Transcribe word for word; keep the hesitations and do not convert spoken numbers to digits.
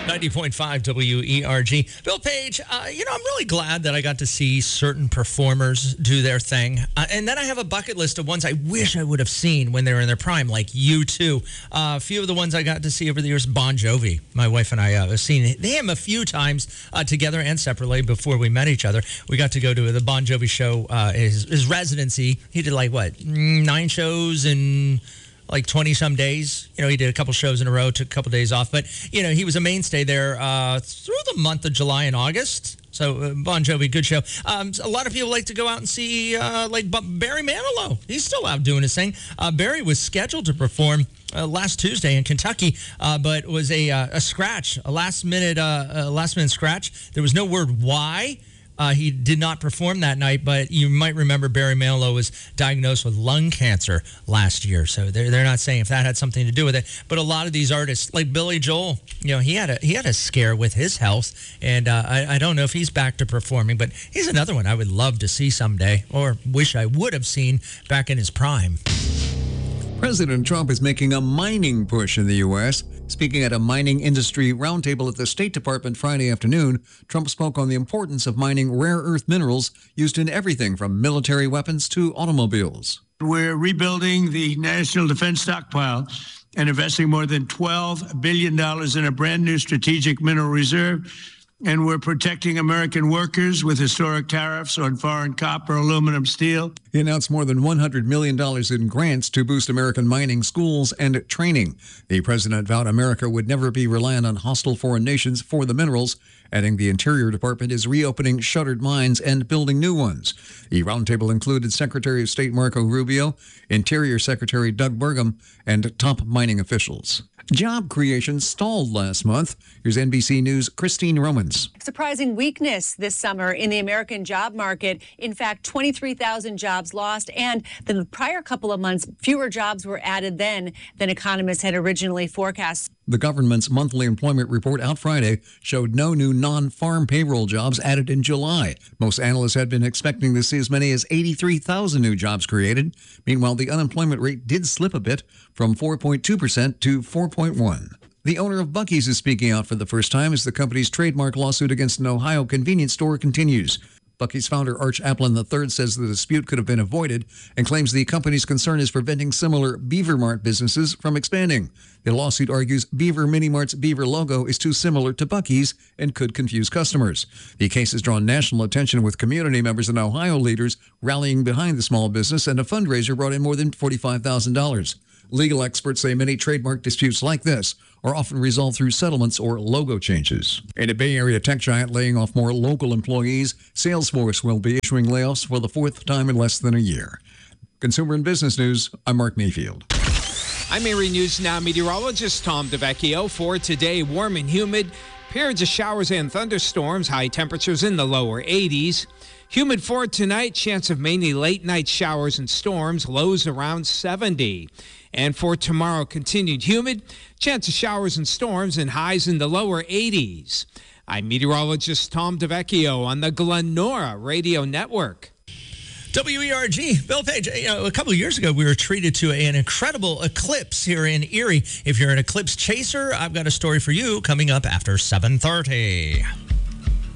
ninety point five W E R G. Bill Page, uh, you know, I'm really glad that I got to see certain performers do their thing. Uh, and then I have a bucket list of ones I wish I would have seen when they were in their prime, like U two. Uh, a few of the ones I got to see over the years, Bon Jovi. My wife and I uh, have seen him a few times uh, together and separately before we met each other. We got to go to the Bon Jovi show, uh, his, his residency. He did like, what, nine shows in like twenty some days. You know, he did a couple shows in a row, took a couple days off. But, you know, he was a mainstay there uh, through the month of July and August. So, uh, Bon Jovi, good show. Um, a lot of people like to go out and see, uh, like, Barry Manilow. He's still out doing his thing. Uh, Barry was scheduled to perform uh, last Tuesday in Kentucky, uh, but it was a, uh, a scratch, a last-minute uh, uh, last-minute scratch. There was no word why. Uh, he did not perform that night, but you might remember Barry Manilow was diagnosed with lung cancer last year. So they're they're not saying if that had something to do with it. But a lot of these artists, like Billy Joel, you know, he had a he had a scare with his health, and uh, I, I don't know if he's back to performing. But he's another one I would love to see someday, or wish I would have seen back in his prime. President Trump is making a mining push in the U S. Speaking at a mining industry roundtable at the State Department Friday afternoon, Trump spoke on the importance of mining rare earth minerals used in everything from military weapons to automobiles. We're rebuilding the national defense stockpile and investing more than twelve billion dollars in a brand new strategic mineral reserve. And we're protecting American workers with historic tariffs on foreign copper, aluminum, steel. He announced more than one hundred million dollars in grants to boost American mining schools and training. The president vowed America would never be reliant on hostile foreign nations for the minerals, adding the Interior Department is reopening shuttered mines and building new ones. The roundtable included Secretary of State Marco Rubio, Interior Secretary Doug Burgum, and top mining officials. Job creation stalled last month. Here's N B C News' Christine Romans. Surprising weakness this summer in the American job market. In fact, twenty-three thousand jobs lost, and the prior couple of months, fewer jobs were added then than economists had originally forecast. The government's monthly employment report out Friday showed no new non-farm payroll jobs added in July. Most analysts had been expecting to see as many as eighty-three thousand new jobs created. Meanwhile, the unemployment rate did slip a bit from four point two percent to four point one. The owner of Buc-ee's is speaking out for the first time as the company's trademark lawsuit against an Ohio convenience store continues. Buc-ee's founder Arch Applin the third says the dispute could have been avoided and claims the company's concern is preventing similar Beaver Mart businesses from expanding. The lawsuit argues Beaver Mini Mart's Beaver logo is too similar to Buc-ee's and could confuse customers. The case has drawn national attention with community members and Ohio leaders rallying behind the small business, and a fundraiser brought in more than forty-five thousand dollars. Legal experts say many trademark disputes like this are often resolved through settlements or logo changes. And a Bay Area tech giant laying off more local employees, Salesforce will be issuing layoffs for the fourth time in less than a year. Consumer and Business News, I'm Mark Mayfield. I'm Erie News Now meteorologist Tom DeVecchio. For today, warm and humid, periods of showers and thunderstorms, high temperatures in the lower eighties. Humid for tonight, chance of mainly late night showers and storms, lows around seventy. And for tomorrow, continued humid, chance of showers and storms, and highs in the lower eighties. I'm meteorologist Tom DeVecchio on the Glenora Radio Network. W E R G, Bill Page. You know, a couple of years ago, we were treated to an incredible eclipse here in Erie. If you're an eclipse chaser, I've got a story for you coming up after seven thirty.